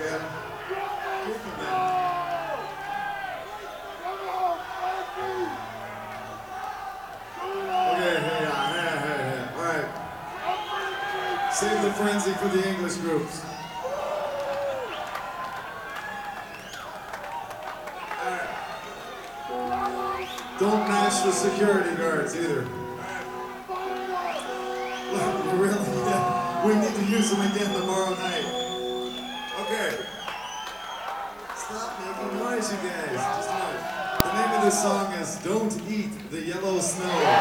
okay? Keep them in. Okay, hey. All right. Save the frenzy for the English groups. All right. Don't match the security guards either. Really? Yeah. We need to use them again tomorrow night. Okay. Stop making noise, you guys. Just a minute. The name of this song is Don't Eat the Yellow Snow.